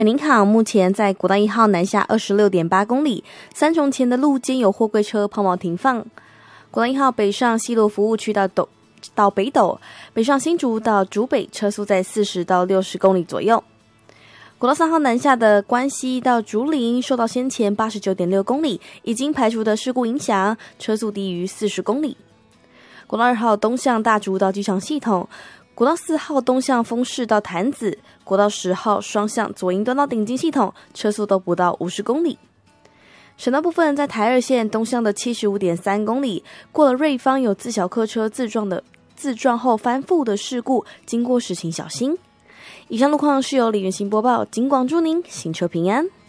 您好，目前在国道1号南下26.8公里，三重前的路肩有货柜车抛锚停放。国道1号北上西螺服务区到北斗，北上新竹到竹北车速在40到60公里左右。国道3号南下的关西到竹林，受到先前89.6公里已经排除的事故影响，车速低于40公里。国道2号东向大竹到机场系统，国道4号东向丰市到潭子，国道10号双向左营端到顶金系统，车速都不到50公里。省道部分，在台2线东向的75.3公里，过了瑞芳有自小客车自撞后翻覆的事故，经过时请小心。以上路况是由李元行播报，警广祝您行车平安。